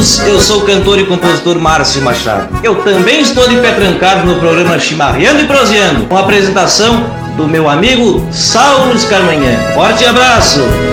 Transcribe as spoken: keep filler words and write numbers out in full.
amigos, eu sou o cantor e compositor Márcio Machado. Eu também estou de pé trancado no programa Chimarreando e Proseando, com a apresentação do meu amigo Saulo Carmanhã. Forte abraço!